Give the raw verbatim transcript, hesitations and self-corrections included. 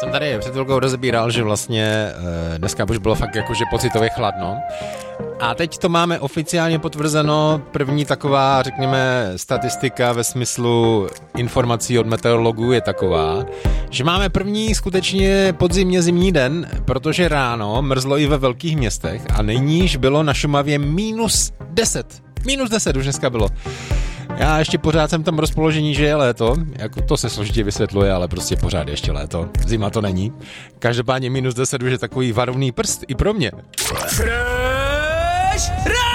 jsem tady před chvilkou rozebíral, že vlastně dneska už bylo fakt jakože pocitově chladno. A teď to máme oficiálně potvrzeno, první taková, řekněme, statistika ve smyslu informací od meteorologů je taková, že máme první skutečně podzimně zimní den, protože ráno mrzlo i ve velkých městech a nejníž bylo na Šumavě minus deset. Minus deset už dneska bylo. Já ještě pořád jsem tam rozpoložení, že je léto, jako to se složitě vysvětluje, ale prostě pořád ještě léto. Zima to není. Každopádně minus deset už je takový varovný prst i pro mě. Fresh